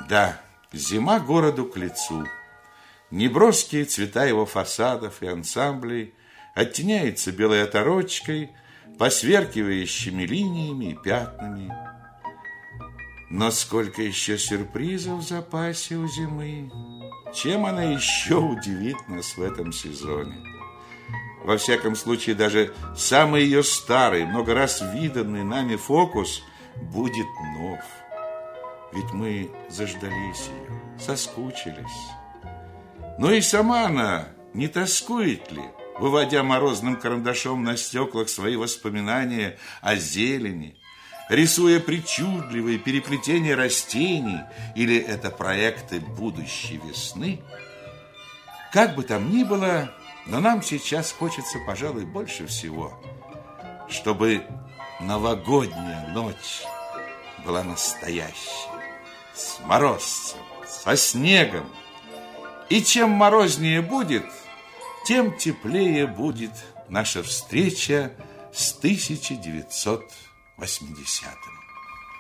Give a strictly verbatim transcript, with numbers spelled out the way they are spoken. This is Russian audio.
Да, зима городу к лицу. Неброские цвета его фасадов и ансамблей оттеняются белой оторочкой, посверкивающими линиями и пятнами. Но сколько еще сюрпризов в запасе у зимы! Чем она еще удивит нас в этом сезоне? Во всяком случае, даже самый ее старый, много раз виданный нами фокус будет нов. Ведь мы заждались ее, соскучились. Но и сама она не тоскует ли, выводя морозным карандашом на стеклах свои воспоминания о зелени, рисуя причудливые переплетения растений, или это проекты будущей весны? Как бы там ни было, но нам сейчас хочется, пожалуй, больше всего, чтобы новогодняя ночь была настоящей, с морозцем, со снегом. И чем морознее будет, тем теплее будет наша встреча с тысяча девятьсот восьмидесятым.